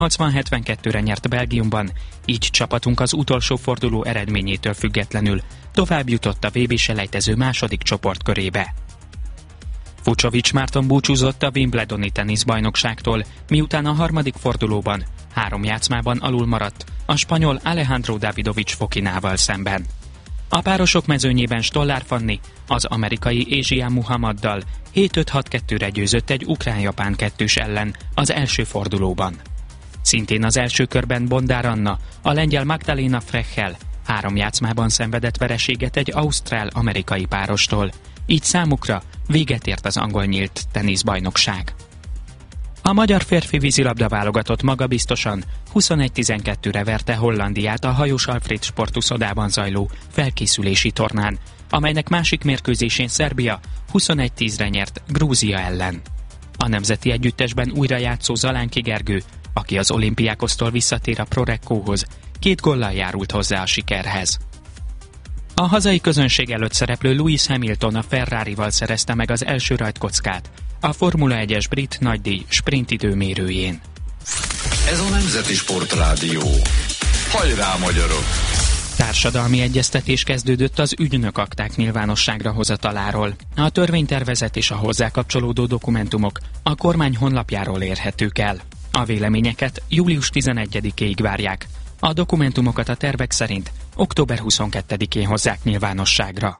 80-72-re nyert Belgiumban, így csapatunk az utolsó forduló eredményétől függetlenül tovább jutott a VB-selejtező második csoportkörébe. Fucsovics Márton búcsúzott a Wimbledoni teniszbajnokságtól, miután a harmadik fordulóban 3 játszmában alul maradt a spanyol Alejandro Davidovich Fokinával szemben. A párosok mezőnyében Stollár Fanni az amerikai Ázsia Muhammaddal 7-5-6-2-re győzött egy ukrán-japán kettős ellen az első fordulóban. Szintén az első körben Bondár Anna a lengyel Magdalena Frechel 3 játszmában szenvedett vereséget egy ausztrál-amerikai párostól, így számukra véget ért az angol nyílt teniszbajnokság. A magyar férfi vízilabda válogatott magabiztosan 21-12-re verte Hollandiát a Hajós Alfréd sportuszodában zajló felkészülési tornán, amelynek másik mérkőzésén Szerbia 21-10-re nyert Grúzia ellen. A nemzeti együttesben újra játszó Zalánki Gergő, aki az Olympiákosztól visszatér a Prorekkóhoz, 2 góllal járult hozzá a sikerhez. A hazai közönség előtt szereplő Lewis Hamilton a Ferrarival szerezte meg az első rajtkockát a Formula 1-es brit nagydíj sprintidőmérőjén. Ez a Nemzeti Sportrádió. Hajrá, magyarok! Társadalmi egyeztetés kezdődött az ügynökakták nyilvánosságra hozataláról. A törvénytervezet és a hozzá kapcsolódó dokumentumok a kormány honlapjáról érhetők el. A véleményeket július 11-ig várják. A dokumentumokat a tervek szerint október 22-én hozzák nyilvánosságra.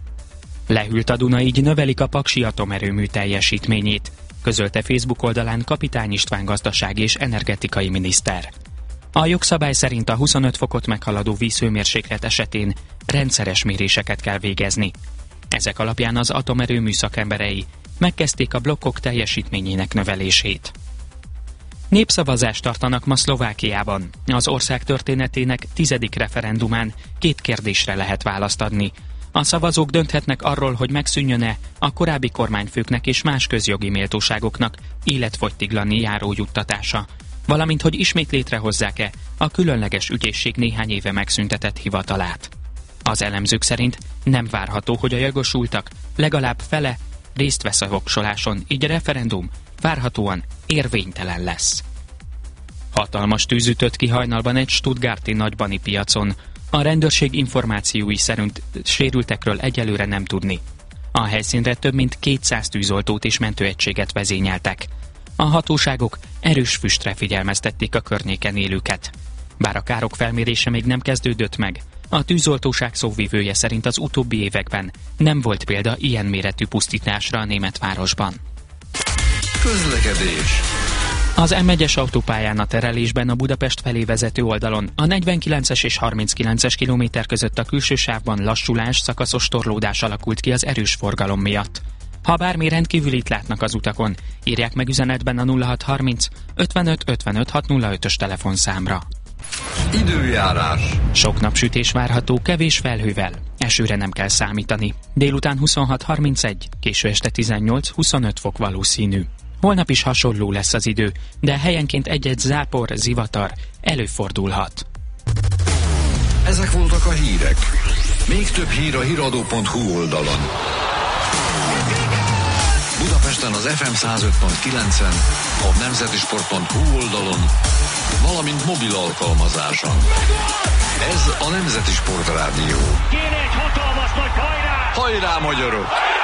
Lehűlt a Duna, így növelik a paksi atomerőmű teljesítményét, közölte Facebook oldalán Kapitány István gazdasági és energetikai miniszter. A jogszabály szerint a 25 fokot meghaladó vízhőmérséklet esetén rendszeres méréseket kell végezni. Ezek alapján az atomerőmű szakemberei megkezdték a blokkok teljesítményének növelését. Népszavazást tartanak ma Szlovákiában. Az ország történetének 10. referendumán 2 kérdésre lehet választ adni. A szavazók dönthetnek arról, hogy megszűnjön-e a korábbi kormányfőknek és más közjogi méltóságoknak életfogytiglani járó juttatása, valamint hogy ismét létrehozzák-e a különleges ügyészség néhány éve megszüntetett hivatalát. Az elemzők szerint nem várható, hogy a jogosultak legalább fele részt vesz a voksoláson, így a referendum várhatóan érvénytelen lesz. Hatalmas tűz ütött ki hajnalban egy stuttgarti nagybani piacon. A rendőrség információi szerint sérültekről egyelőre nem tudni. A helyszínre több mint 200 tűzoltót és mentőegységet vezényeltek. A hatóságok erős füstre figyelmeztették a környéken élőket. Bár a károk felmérése még nem kezdődött meg, a tűzoltóság szóvivője szerint az utóbbi években nem volt példa ilyen méretű pusztításra a német városban. Közlekedés. Az M1-es autópályán a terelésben a Budapest felé vezető oldalon a 49-es és 39-es kilométer között a külső sávban lassulás, szakaszos torlódás alakult ki az erős forgalom miatt. Ha bármi rendkívülit látnak az utakon, írják meg üzenetben a 0630 55 55 605-ös telefonszámra. Időjárás. Sok napsütés várható, kevés felhővel. Esőre nem kell számítani. Délután 26-31, késő este 18-25 fok valószínű. Holnap is hasonló lesz az idő, de helyenként egy-egy zápor, zivatar előfordulhat. Ezek voltak a hírek. Még több hír a hiradó.hu oldalon. Budapesten az FM 105.9-en, a nemzetisport.hu oldalon, valamint mobil alkalmazáson. Ez a Nemzeti Sportrádió. Kéne egy hatalmas nagy hajrá! Hajrá, magyarok!